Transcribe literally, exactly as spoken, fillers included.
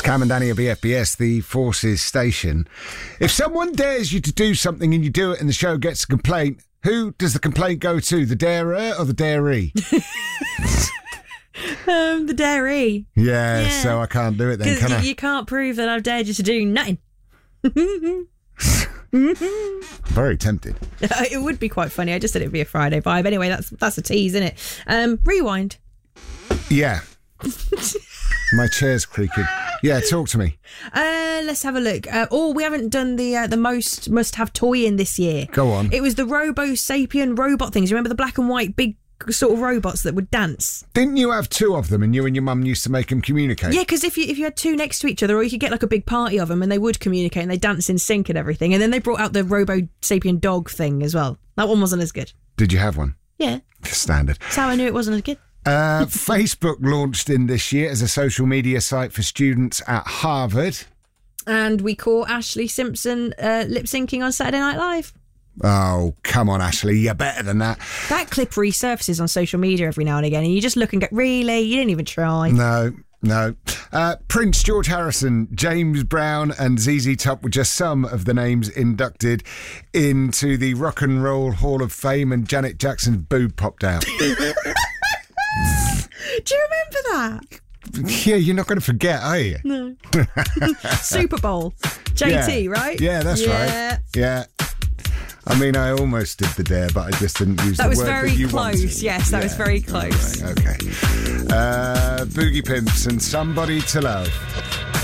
Cam and Danny of B F B S, the Forces station. If someone dares you to do something and you do it and the show gets a complaint, who does the complaint go to? The darer or the daree? um, the daree. Yeah, yeah, so I can't do it then, can you, I? You can't prove that I've dared you to do nothing. Very tempted. It would be quite funny. I just said it would be a Friday vibe. Anyway, that's that's a tease, isn't it? Um, rewind. Yeah. My chair's creaking. Yeah, talk to me. Uh, let's have a look. Uh, oh, we haven't done the uh, the most must-have toy in this year. Go on. It was the Robo Sapien robot things. You remember the black and white big sort of robots that would dance? Didn't you have two of them and you and your mum used to make them communicate? Yeah, because if you if you had two next to each other, or you could get like a big party of them and they would communicate and they dance in sync and everything. And then they brought out the Robo Sapien dog thing as well. That one wasn't as good. Did you have one? Yeah. Standard. That's how I knew it wasn't as good. Uh, Facebook launched in this year as a social media site for students at Harvard. And we caught Ashley Simpson uh, lip-syncing on Saturday Night Live. Oh, come on, Ashley. You're better than that. That clip resurfaces on social media every now and again, and you just look and go, really? You didn't even try. No, no. Uh, Prince, George Harrison, James Brown and Z Z Top were just some of the names inducted into the Rock and Roll Hall of Fame, and Janet Jackson's boob popped out. Do you remember that? Yeah, you're not going to forget, are you? No. Super Bowl. J T, yeah. right? Yeah, that's yeah. right. Yeah. I mean, I almost did the dare, but I just didn't use that the was word very that you close. wanted. Yes, that yeah. was very close. Right, okay. Uh, Boogie Pimps and Somebody to Love.